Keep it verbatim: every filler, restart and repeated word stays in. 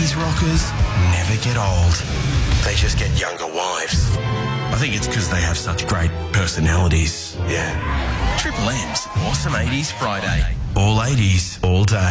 eighties rockers never get old. They just get younger wives. I think it's because they have such great personalities. Yeah. Triple M's Awesome eighties Friday. All eighties, all day.